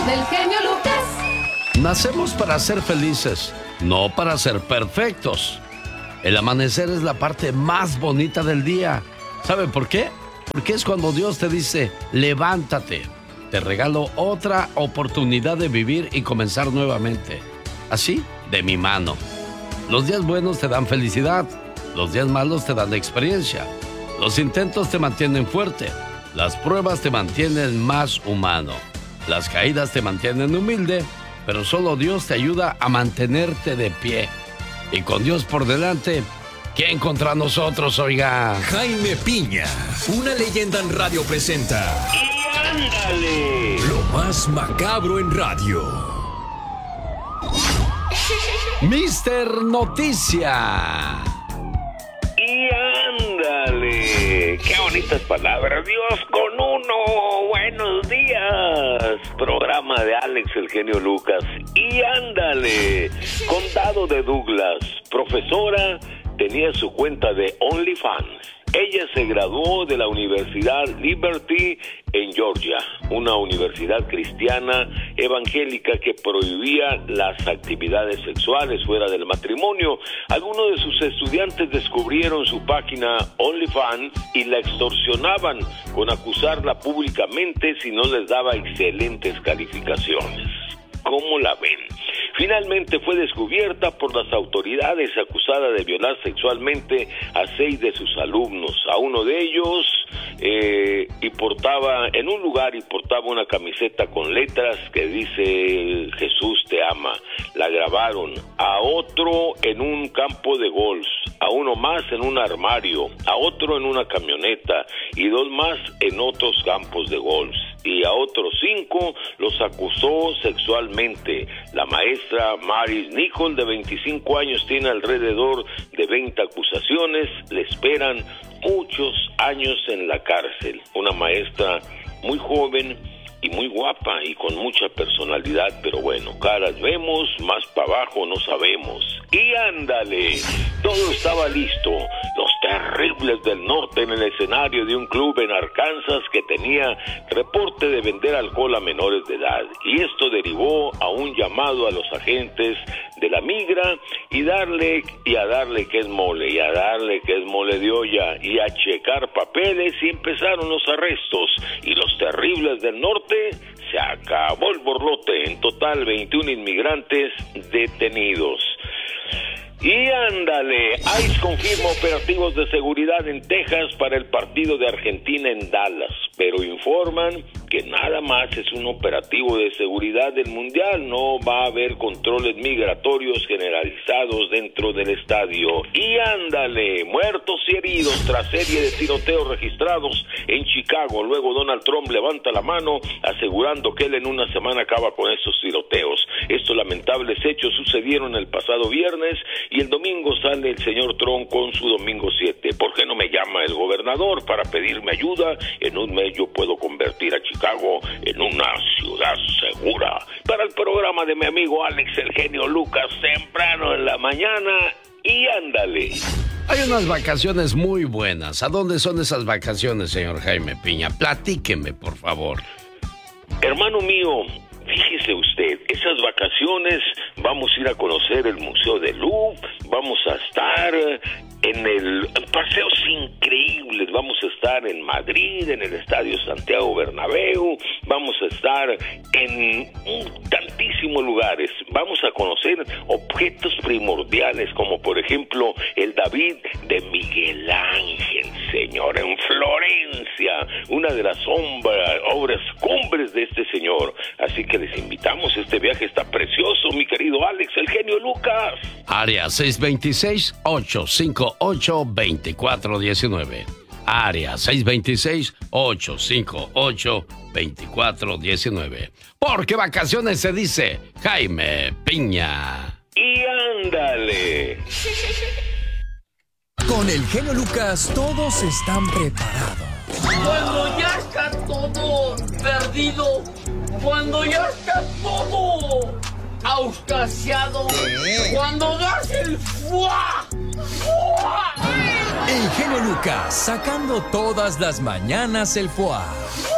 del genio Lucas. Nacemos para ser felices, no para ser perfectos. El amanecer es la parte más bonita del día. ¿Sabe por qué? Porque es cuando Dios te dice, levántate. Te regalo otra oportunidad de vivir y comenzar nuevamente. Así, de mi mano. Los días buenos te dan felicidad. Los días malos te dan experiencia. Los intentos te mantienen fuerte. Las pruebas te mantienen más humano. Las caídas te mantienen humilde. Pero solo Dios te ayuda a mantenerte de pie. Y con Dios por delante, ¿quién contra nosotros, oiga? Jaime Piña, una leyenda en radio presenta. ¡Y ándale! Lo más macabro en radio. Mister Noticia. ¡Y ándale! ¡Qué bonitas palabras! ¡Dios con uno! ¡Buenos días! Programa de Alex, el genio Lucas. ¡Y ándale! Condado de Douglas. Profesora tenía su cuenta de OnlyFans. Ella se graduó de la Universidad Liberty en Georgia, una universidad cristiana evangélica que prohibía las actividades sexuales fuera del matrimonio. Algunos de sus estudiantes descubrieron su página OnlyFans y la extorsionaban con acusarla públicamente si no les daba excelentes calificaciones. ¿Cómo la ven? Finalmente fue descubierta por las autoridades, acusada de violar sexualmente a 6 de sus alumnos. A uno de ellos y portaba una camiseta con letras que dice Jesús te ama. La grabaron. A otro en un campo de golf, a uno más en un armario, a otro en una camioneta y 2 más en otros campos de golf. Y a otros 5 los acusó sexualmente. La maestra Maris Nicol, de 25 años, tiene alrededor de 20 acusaciones. Le esperan muchos años en la cárcel. Una maestra muy joven y muy guapa y con mucha personalidad, pero bueno, caras vemos, más para abajo no sabemos. Y ándale, todo estaba listo. Los Terribles del Norte en el escenario de un club en Arkansas que tenía reporte de vender alcohol a menores de edad. Y esto derivó a un llamado a los agentes de la migra y a darle que es mole de olla y a checar papeles, y empezaron los arrestos. Y los Terribles del Norte, se acabó el borlote. En total 21 inmigrantes detenidos. Y ándale, ICE confirma operativos de seguridad en Texas para el partido de Argentina en Dallas, pero informan que nada más es un operativo de seguridad del Mundial, no va a haber controles migratorios generalizados dentro del estadio. Y ándale, muertos y heridos tras serie de tiroteos registrados en Chicago. Luego Donald Trump levanta la mano asegurando que él en una semana acaba con estos tiroteos. Estos lamentables hechos sucedieron el pasado viernes y el domingo sale el señor Trump con su domingo 7. ¿Por qué no me llama el gobernador para pedirme ayuda? En un mes yo puedo convertir a Chicago en una ciudad segura. Para el programa de mi amigo Alex, el genio Lucas, temprano en la mañana. Y ándale. Hay unas vacaciones muy buenas. ¿A dónde son esas vacaciones, señor Jaime Piña? Platíqueme, por favor. Hermano mío, fíjese usted, esas vacaciones vamos a ir a conocer el Museo del Louvre, vamos a estar en paseos increíbles, vamos a estar en Madrid, en el Estadio Santiago Bernabéu, vamos a estar en tantísimos lugares, vamos a conocer objetos primordiales como por ejemplo el David de Miguel Ángel, señor, en Florencia, una de las obras cumbres de este señor. Así que les invitamos, este viaje está precioso, mi querido Alex, el genio Lucas. Área 626-858-2419. Área 626-858-2419. Porque vacaciones se dice Jaime Piña. Y ándale. Con el genio Lucas todos están preparados. Cuando ya está todo perdido, cuando ya está todo auscasiado, cuando das el ¡fua! ¡Fua! El genio Lucas sacando todas las mañanas el foie.